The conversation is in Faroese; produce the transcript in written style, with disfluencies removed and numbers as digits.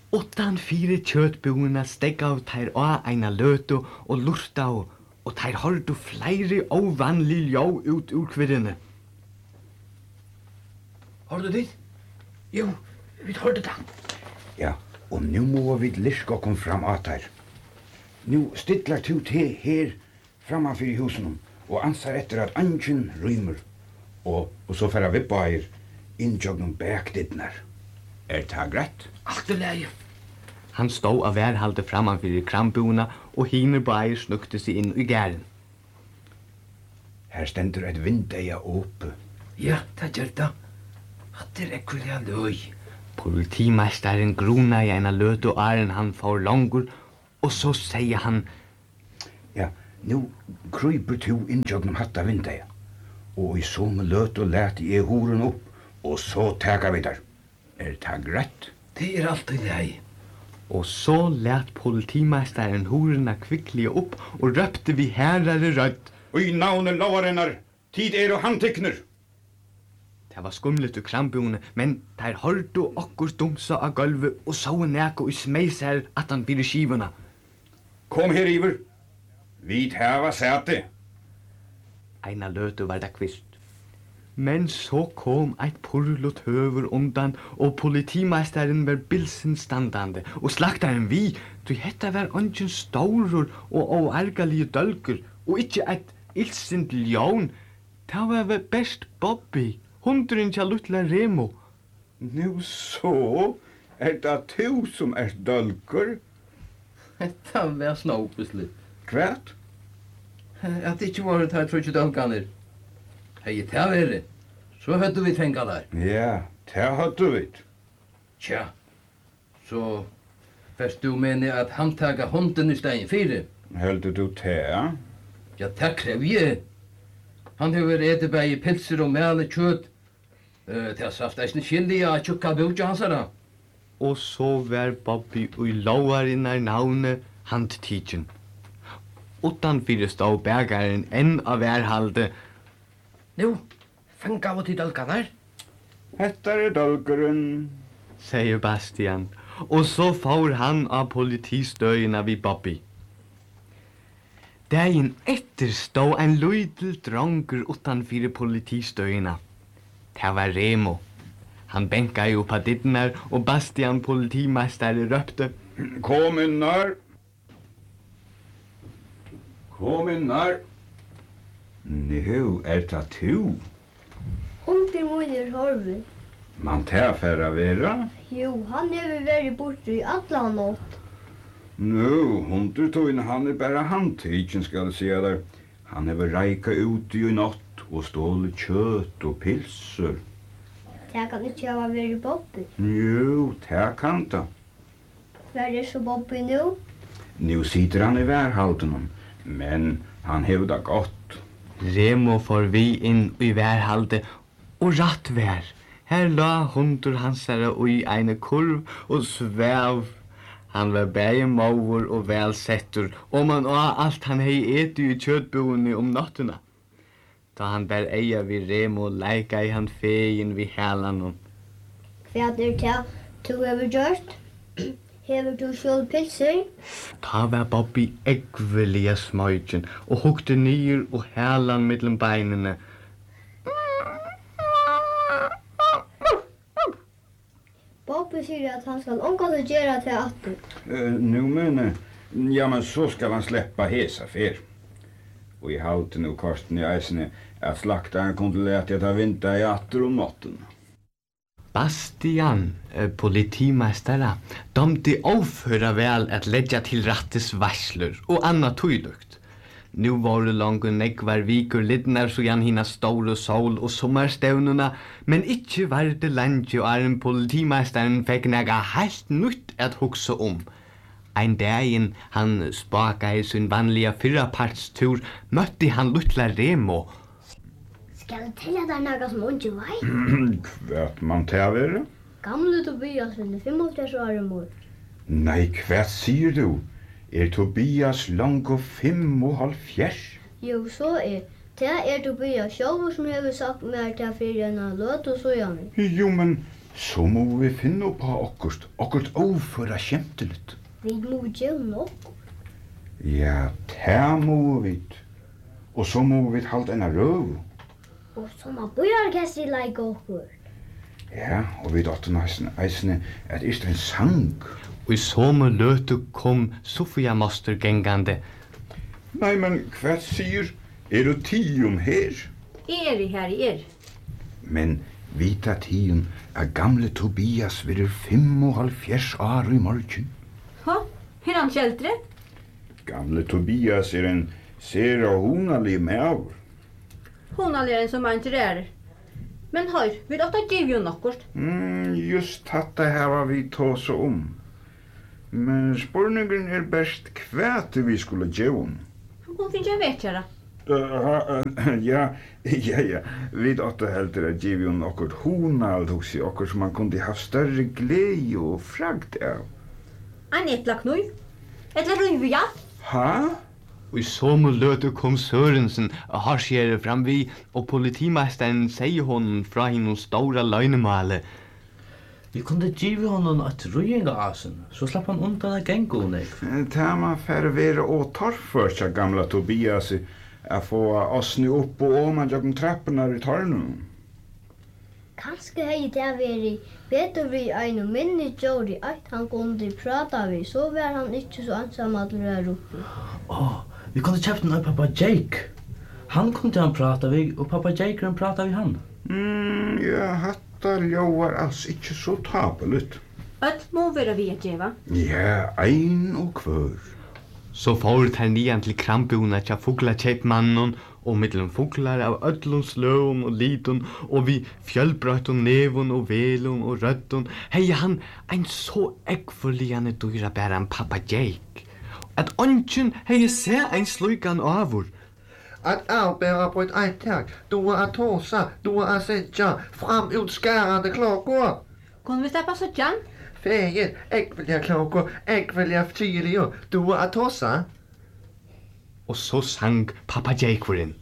Utan fire kjøtbuene steg av teir av eina løtu og lurta og teir hørte flere ovanlig ljå ut ur kvirrene. Har du dit? Jo, vi hørte det. Ja, og nu må vi lirka kom fram at her. Nu stidlar du til her framför i husen og ansar etter at ingen rymer. Og så færa vi bare inntjøgnen bakdittnar. Det greit? Alt leie. Han stod av værhalde framför i krambuna og hiner bare snukte seg inn i gæren. Her stendur et vindeia åpe. Ja, det gjør det. At ekkulig løy. Politimesteren gruna i ena løtu åren han får langur, og så sier han: Ja, nu kryper du inntjøgnen hatta vindeia. Og i somme løtu let jeg horen opp, og så teka vi der. Det greit? Det alt leie. Og så let politimesteren horena kvikklige opp og røpte vi herrere rødt: Og i navnet lovarennar, tid og handtekner. Det var skumlet ur krambune, men der hørte okkur dumsa av gulvet og så næko i smeis her at han blir skivuna. Kom her, Iver. Vi hava sæte. Eina løtu var det kvist. Men så kom eit purlut høver undan, og politimesteren var bilsen standande, og slaktaren vi, du hetta var ongin staurur og oergalige dølgur, og ikkje eit ilsint ljón. Det var best Bobby, hundren tja lutla Remo. Nu så, det tu som dølgur? Detta var snåpeslig. Kvært? At det ikke var det her trutje dølganer. Hei, det var så hadde vi tenkt der. Ja, det hadde vi. Tja, så først du mener at han tager hunden i stein fire? Heldur du det? Ja, det krev jeg. Han har vært bare i pilser og mæle kjøtt. Det har saft eisne skillig av tjukka bøtja hans her. Og så var Bobby ui lovarinnar navnet handtidjen. Utanfyrir stod bergaren enn av værhalde. Nu, fenga av til dølganar. Hetta dølgeren, sier Bastian, og så får han av politistøyina vid Bobby. Dagen etter stod en lydel dronker utanfyrir politistøyina. Det var Remo. Han benka jo på dittnar, og Bastian politimestare røpte: Kom innar. Kom innar. Nu det tu. Hunden min horven. Man tar færra vera? Jo, han har vært borte i alla natt. Nu, hundertøyen han bara handtidjen, skal jeg si der. Han har reika ute i natt og stålet kjøtt og pilser. Det kan ikke ha vært Bobby. Jo, det kan det. Hva så Bobby nu? Nu sitter han i værhalden, men han har det godt. Remo får vi inn i værhalde, og ratt vær. Her la hundur hansara i eine kurv og svev. Han var bæge maur og velsettur, og man alt han hei etu i kjøtbuene om nattuna. Da han bær eia vi Remo, leika i han fegin vi hælanon. Hva det du har gjort? Hever du sjål pilser? Da var Bobby eggvelige smøygen, og hukte nyer og hælan mellom beinene. Bobby sier at han skal omgått gjøre til atter. Nu men, ja, men så skal han släppa hesa fer. Og I halte nu kosten i eisene at slaktaren kunne lete at ha vinta i atter om natten. Bastian, politimestara, domte avføra vel at leggja til rattes varsler og anna tøylukt. Nu var det langt nekvar vikur lidnar så jan hina store sol og sommarstevnuna, men ikkje var det lenge og en politimesteren fikk nega helt nytt at hugsa om. Ein dagen han spaka I sin vanliga fyrapartstur, møtte han lutla Remo. Skal jeg telle deg noe som ikke vei? Kvært man tævere? Gamle Tobias finner 85 år mor. Nei, kvært sier du? Tobias langt og 75? Jo, så det Tobias själv som har sagt mer til for en låt og så gjerne. Jo, men Så må vi finne på okkurt overføra skjemteligt. Vi må gjøre nok. Ja, det må vi. Og så må vi halda en røv. Og så må bøyorkestri like okkur. Ja, og vi datte eisne at ist en sang. Og i samme løte kom Sofia Moster gengande. Nei, men hva sier? Du tium her? Her. Men vita tium at gamle Tobias virer 75 år i morgen. Han kjeldre? Gamle Tobias en sera hunalig maur. Hunalig en som man ikke Men hør, vi åtta giv jo nokkort. Just dette her var vi tåse om. Men spurningen best kvæt vi skulle gjøre. Hun finner jeg vet, kjære. Ja. Vi åtta heldur at giv jo nokkort hunald hos i okkort som man kunde ha større glede og fragt av. En eplaknøy? Eller røyve, ja? Ha? Og i samme løte kom Sørensen og harsjere fram vi, og politimesteren sier honom fra hinnom stora løgnemale. Vi kunde giva honom ett röjingasen, så slapp han undan att gänga och nek. Tema för vara och torrförsta gamla Tobias att få oss nu upp och om man jagar trapporna i tornen. Kanske hei det væri betur vi ein minni Jori at han kunde prata vi, så var han ikke så ansamallur her uppe. Vi kunde köpa den av pappa Jake. Han kunde han prata vi, och pappa Jake han prata vi han. Ja, hatta ljóar alls ikke så tapeligt. Öll må vera vi at djeva. Ja, ein og kvör. Så fór her nian til krambuna tja fuglakeipmannen, og mittlen fuglar av öllum sløum og litun, og vi fjölbrøtun nevun og velun og røttun, hei han ein så eggfullligane dyra bæran pappa Jake. At ongen hei se ein slukan avur. Att arbeta på ett eintak, då att tåsa, då att sätta fram utskärande klockor. Kunne vi släppa så tjan? Fäger, äggvilliga klockor, äggvilliga ftyrliga, då att tåsa. Og så sang pappa Jake-vurin.